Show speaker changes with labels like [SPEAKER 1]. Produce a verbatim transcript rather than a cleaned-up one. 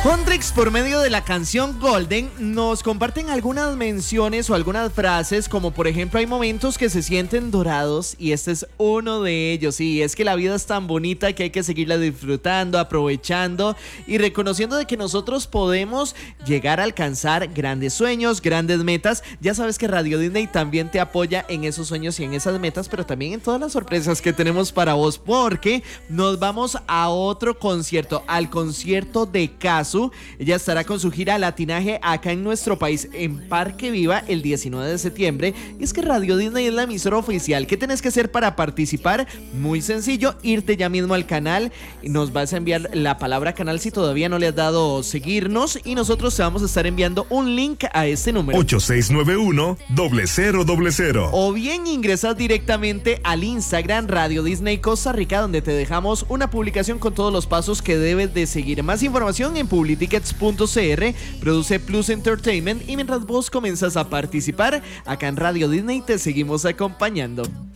[SPEAKER 1] Hondrix, por medio de la canción Golden, nos comparten algunas menciones o algunas frases, como por ejemplo, hay momentos que se sienten dorados y este es uno de ellos. Y es que la vida es tan bonita que hay que seguirla disfrutando, aprovechando y reconociendo de que nosotros podemos llegar a alcanzar grandes sueños, grandes metas. Ya sabes que Radio Disney también te apoya en esos sueños y en esas metas, pero también en todas las sorpresas que tenemos para vos, porque nos vamos a otro concierto, al concierto de Casu. Ella estará con su gira Latinaje acá en nuestro país en Parque Viva el diecinueve de septiembre. Y es que Radio Disney es la emisora oficial. ¿Qué tenés que hacer para participar? Muy sencillo, irte ya mismo al canal. Nos vas a enviar la palabra canal si todavía no le has dado seguirnos, y nosotros te vamos a estar enviando un link a este número
[SPEAKER 2] ocho seis nueve uno, cero cero cero.
[SPEAKER 1] O bien ingresas directamente al Instagram Radio Disney Costa Rica, donde te dejamos una publicación con todos los pasos que debes de seguir. Más información en publitickets punto c r, produce Plus Entertainment, y mientras vos comenzas a participar acá en Radio Disney te seguimos acompañando.